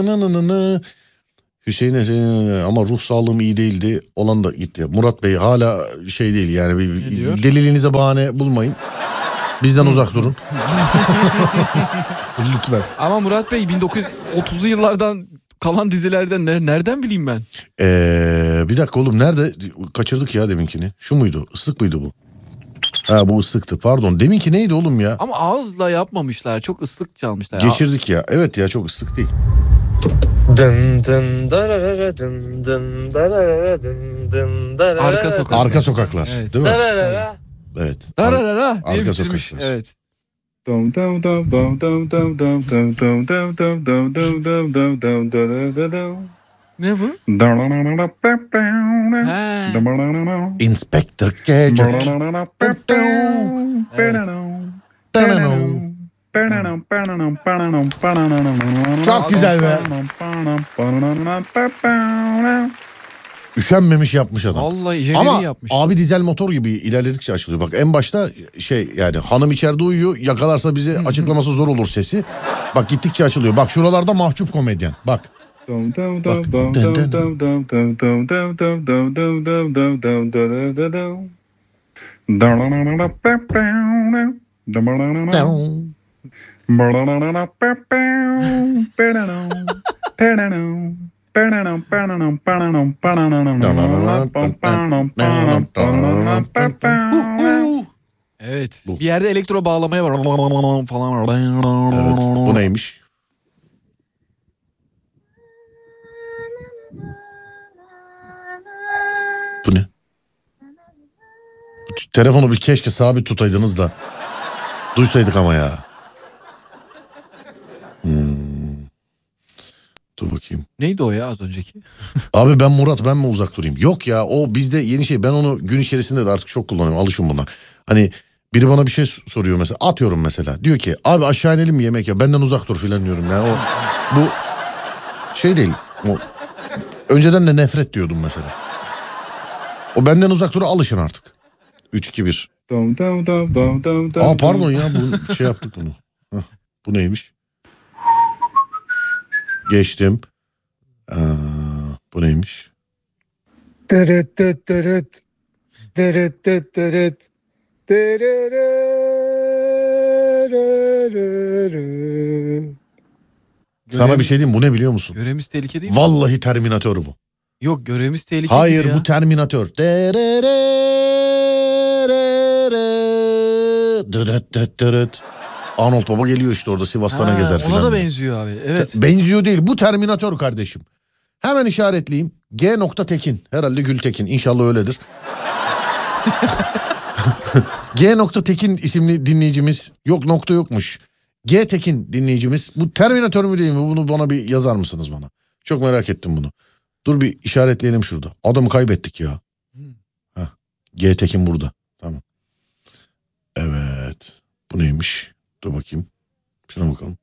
Hüseyin ama ruh sağlığım iyi değildi. Olan da gitti. Murat Bey hala şey değil yani. Deliliğinize bahane bulmayın. Bizden uzak durun. Lütfen. Ama Murat Bey 1930'lu yıllardan kalan dizilerden nereden bileyim ben? Bir dakika oğlum, nerede? Kaçırdık ya deminkini. Şu muydu? Islık mıydı bu? Ha, bu ıslıktı. Pardon. Deminki neydi oğlum ya? Ama ağızla yapmamışlar. Çok ıslık çalmışlar. Geçirdik ya. Evet ya, çok ıslık değil. Dın dın dararara dın dın dararara dın dın dararara. Arka sokaklar. Evet. Değil mi? Dararara. Evet. Dararara diye Arka bitirmiş. sokaklar. Evet. Ne bu? He. Inspector Gadget. Çok güzel be. Üşenmemiş yapmış adam. Vallahi jeneriği Ama yapmış. abi dizel motor gibi ilerledikçe açılıyor. Bak en başta yani hanım içeride uyuyor, yakalarsa bizi açıklaması zor olur sesi. Bak gittikçe açılıyor. Bak şuralarda mahcup komedyen. Bak. Evet. Bu. Bir yerde elektro bağlamaya var falan. Evet. Bu neymiş? Bu ne? Telefonu bir keşke sabit tutaydınız da duysaydık ama ya. Dur bakayım. Neydi o ya az önceki? Abi ben mi uzak durayım? Yok ya, o bizde yeni şey. Ben onu gün içerisinde de artık çok kullanıyorum. Alışın buna. Hani biri bana bir şey soruyor mesela. Atıyorum mesela. Diyor ki abi aşağı inelim mi yemek ya? Benden uzak dur filan diyorum. Yani bu şey değil. O, önceden de nefret diyordum mesela. O benden uzak dura alışın artık. 3-2-1. Aa pardon ya, bu şey yaptık bunu. Heh, bu neymiş? Geçtim. Bu neymiş? Dırıt dırıt dırıt. Dırıt dırıt dırıt. Sana bir şey diyeyim, bu ne biliyor musun? Görevimiz tehlike değil mi? Vallahi Terminator bu. Yok, görevimiz tehlike Hayır gibi ya. bu Terminator. Arnold Baba geliyor işte orada, Sivas'tan gezer filan. Ona da benziyor abi. Evet. Benziyor değil, bu Terminator kardeşim. Hemen işaretleyeyim. G. Tekin. Herhalde Gültekin. İnşallah öyledir. G. Tekin isimli dinleyicimiz. Yok, nokta yokmuş. G. Tekin dinleyicimiz. Bu Terminator mu değil mi? Bunu bana bir yazar mısınız bana? Çok merak ettim bunu. Dur bir işaretleyelim şurada. Adamı kaybettik ya. Heh. G. Tekin burada. Tamam. Evet. Bu neymiş? Dur bakayım. Şuna bakalım.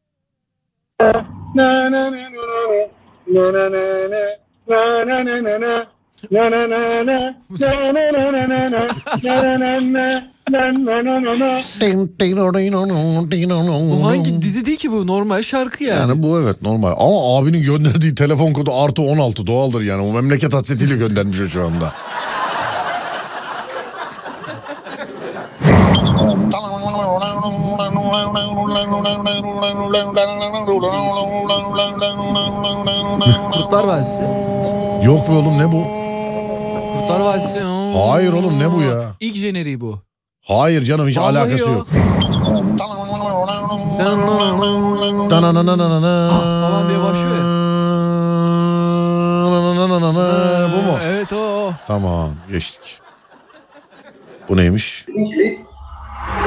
Bu hangi dizi değil ki bu? Normal şarkı yani. Yani bu evet normal. Ama abinin gönderdiği telefon kodu +16 doğaldır yani. O memleket hasretiyle göndermiş o şu anda. Kurtlar Vadisi. Yok be oğlum, ne bu? Kurtlar Vadisi. Hayır oğlum, ne bu ya? İlk jeneriği bu. Hayır canım, hiç Vallahi alakası yok. yok. Falan diye başlıyor ya. Bu mu? Evet o. Tamam, geçtik. Bu neymiş?